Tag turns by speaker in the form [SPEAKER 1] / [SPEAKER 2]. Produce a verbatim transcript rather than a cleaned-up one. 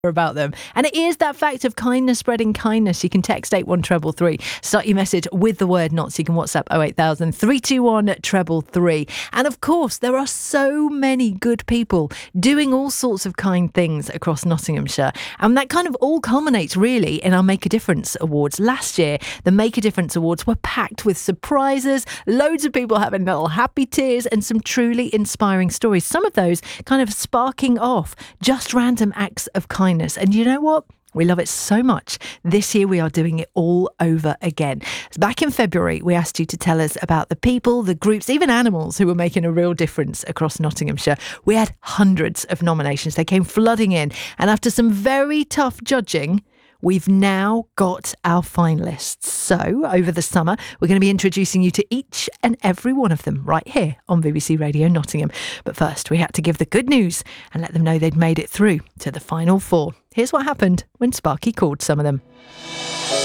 [SPEAKER 1] about them. And it is that fact of kindness spreading kindness. You can text eight one three three three. Start your message with the word not. So you can WhatsApp oh eight thousand, three two one, three three three. And of course, there are so many good people doing all sorts of kind things across Nottinghamshire. And that kind of all culminates really in our Make a Difference Awards. Last year, the Make a Difference Awards were packed with surprises, loads of people having little happy tears and some truly inspiring stories. Some of those kind of sparking off just random acts of kindness. And you know what? We love it so much. This year we are doing it all over again. Back in February, we asked you to tell us about the people, the groups, even animals who were making a real difference across Nottinghamshire. We had hundreds of nominations. They came flooding in. And after some very tough judging, we've now got our finalists. So over the summer, we're going to be introducing you to each and every one of them right here on B B C Radio Nottingham. But first, we had to give the good news and let them know they'd made it through to the final four. Here's what happened when Sparky called some of them.